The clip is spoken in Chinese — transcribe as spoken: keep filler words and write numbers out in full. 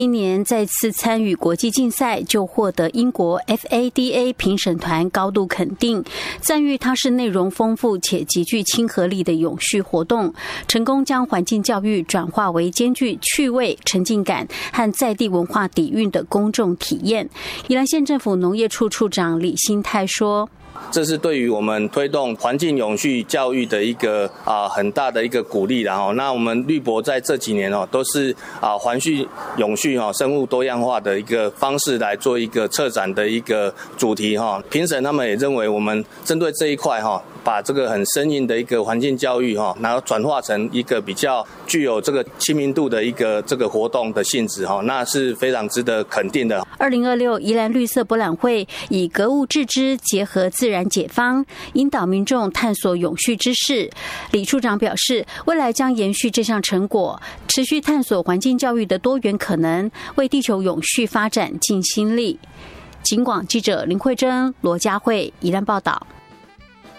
今年再次参与国际竞赛，就获得英国 F A D A 评审团高度肯定，赞誉它是内容丰富且极具亲和力的永续活动，成功将环境教育转化为兼具趣味、沉浸感和在地文化底蕴的公众体验。宜兰县政府农业处处长李新泰说， 这是对于我们推动环境永续教育的一个啊很大的一个鼓励，然后那我们绿博在这几年哦都是啊环续永续哈生物多样化的一个方式来做一个策展的一个主题哈。评审他们也认为我们针对这一块哈，把这个很生硬的一个环境教育哈，然后转化成一个比较具有这个亲民度的一个这个活动的性质哈，那是非常值得肯定的。 二零二六宜兰绿色博览会以格物致知结合自然解方，引导民众探索永续之事。李处长表示，未来将延续这项成果，持续探索环境教育的多元可能，为地球永续发展尽心力。警广记者林慧珍、罗佳慧宜兰报道。